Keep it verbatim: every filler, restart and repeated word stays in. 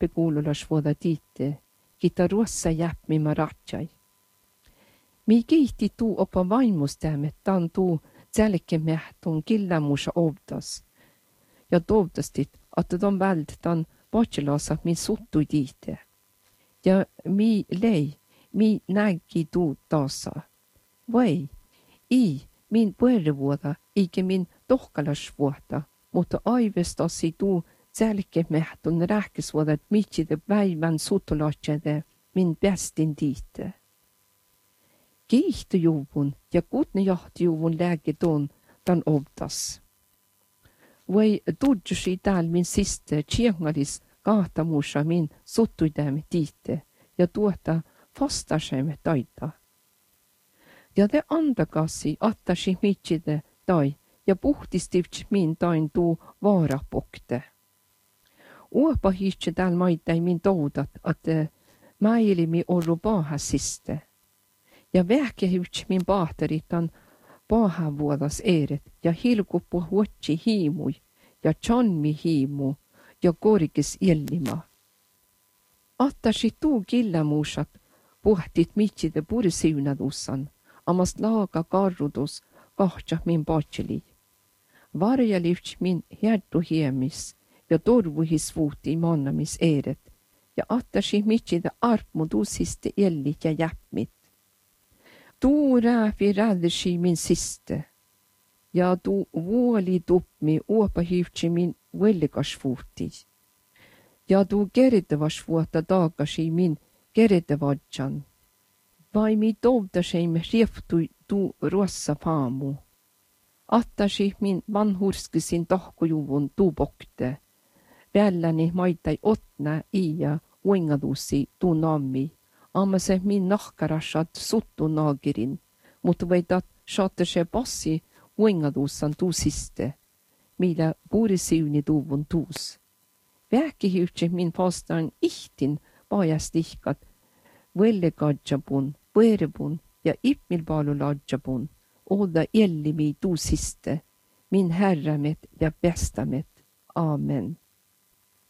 kuululas vuoda tiite, kita ruossa jäpmi maratsai. Mi kiihti tuu opa vaimustämme, tan tuu tselkemähtun killämusa ovdas. Ja tovdastit, että ton väld tan potjelasa min suttui tiite. Ja mi lei, mi näki tuu taasa. Vai, i min puerrevuoda, eikä min tohkalasvuoda, mutta aivestasi tuu tselkemähtun rähkesvuoda, että mitside päivän suttulatsede min bestin tiite. Kiihtojuvun ja kutnejahtijuvun läge ton tan ovdas. Vai tudjusi tääl min siste tjengalis kahtamusa min suttuidämme tiite ja tuota fastasemme taita. Ja te andakasi attasi mitside tai ja puhtistivts min tain tuu vaarapokte. Uopa hiitse tääl maitai min toudat, että mäilimi orru paahasiste. Ja vähkehyts min paateritan paahavuodas eeret ja hilkuppu huotsi hiimui ja chanmi hiimu ja korkis illima. Attasi tuu killämuusat puhtit mitside purisiunadussan, amas laaga karrudus kahtsa min paatseli. Varjalivts min hjärtu hiemis ja torvuhis vuuti mannamis eeret ja attasi mitside arpmudusiste ellit ja jäppmit. Tuu rääfi räddersi min siste, ja tuu vuoli tupmi uopahyvtsi min vellikasvuuti, ja tuu keritevasvuotta taakasi min keritevadjan, vai mi tovdaseimme rieftui tuu ruossa faamu. Attasi min vanhurskisin tahkojuvun tuu pokte, välläni maitai otna iä uingadusi tuu nammi, amma se min nahkarasat suttu naagirin, mutta veitat saatte se passi uingadussan tuu siste, millä puurisiuni tuuvun tuus. Vähkihyhtse min fastaan ihtin paajastihkat, vellegadjabun, põerebun ja ipmilpaaluladjabun, olda ellimi tuu siste, min herramet ja bestamet. Amen.